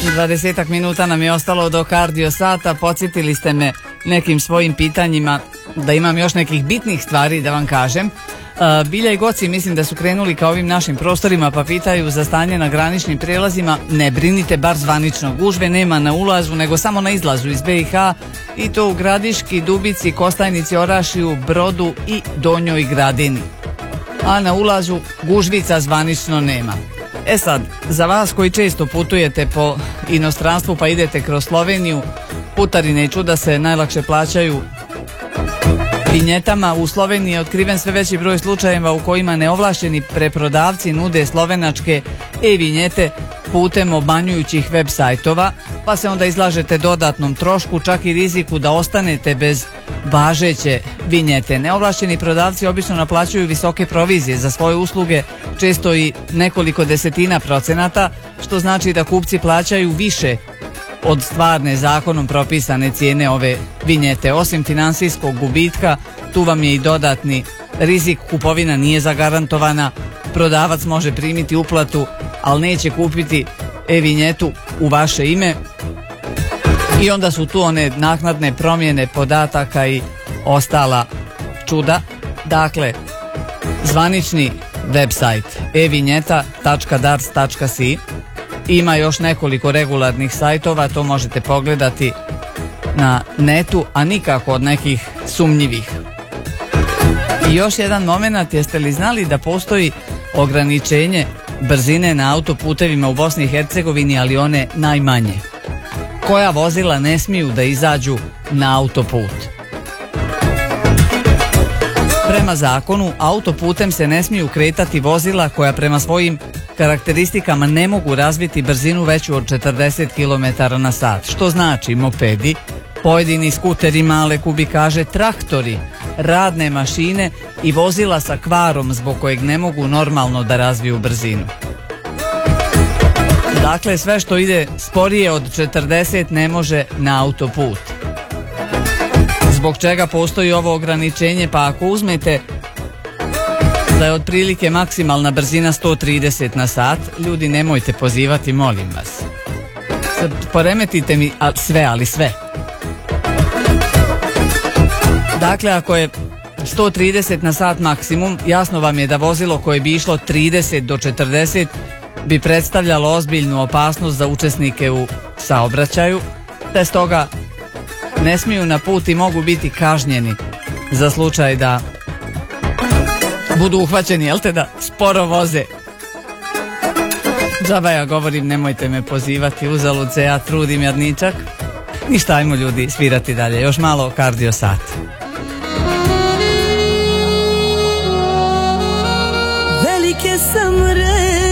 20 minuta nam je ostalo do kardio sata. Podsjetili ste me nekim svojim pitanjima da imam još nekih bitnih stvari da vam kažem. Bilja i Goci mislim da su krenuli ka ovim našim prostorima pa pitaju za stanje na graničnim prijelazima. Ne brinite, bar zvanično. Gužve nema na ulazu nego samo na izlazu iz BiH i to u Gradiški, Dubici, Kostajnici, Orašiju, Brodu i Donjoj Gradini. A na ulazu gužvica zvanično nema. E sad, za vas koji često putujete po inostranstvu pa idete kroz Sloveniju, putarine i čuda se najlakše plaćaju vinjetama. U Sloveniji je otkriven sve veći broj slučajeva u kojima neovlašteni preprodavci nude slovenačke e-vinjete putem obmanjujućih web sajtova, pa se onda izlažete dodatnom trošku, čak i riziku da ostanete bez važeće vinjete. Neovlašteni prodavci obično naplaćuju visoke provizije za svoje usluge, često i nekoliko desetina procenata, što znači da kupci plaćaju više od stvarne zakonom propisane cijene ove vinjete. Osim finansijskog gubitka, tu vam je i dodatni rizik. Kupovina nije zagarantovana, prodavac može primiti uplatu, ali neće kupiti e-vinjetu u vaše ime i onda su tu one naknadne promjene podataka i ostala čuda. Dakle, zvanični website evinjeta.dars.si. Ima još nekoliko regularnih sajtova, to možete pogledati na netu, a nikako od nekih sumnjivih. I još jedan moment, jeste li znali da postoji ograničenje brzine na autoputevima u Bosni i Hercegovini, ali one najmanje? Koja vozila ne smiju da izađu na autoput? Prema zakonu, autoputem se ne smiju kretati vozila koja prema svojim karakteristikama ne mogu razviti brzinu veću od 40 km na sat, što znači mopedi, pojedini skuteri, male kubikaže, traktori, radne mašine i vozila sa kvarom zbog kojeg ne mogu normalno da razviju brzinu. Dakle, sve što ide sporije od 40 ne može na autoput. Zbog čega postoji ovo ograničenje? Pa ako uzmete da je otprilike maksimalna brzina 130 na sat, ljudi nemojte pozivati, molim vas. Sad poremetite mi sve. Dakle, ako je 130 na sat maksimum, jasno vam je da vozilo koje bi išlo 30 do 40 bi predstavljalo ozbiljnu opasnost za učesnike u saobraćaju, te stoga ne smiju na put i mogu biti kažnjeni za slučaj da budu uhvaćeni, jel te, da sporo voze. Džaba ja govorim, nemojte me pozivati, uzalud se ja trudim, jadničak. Ništa, ajmo ljudi svirati dalje, još malo kardio sat. Velike sam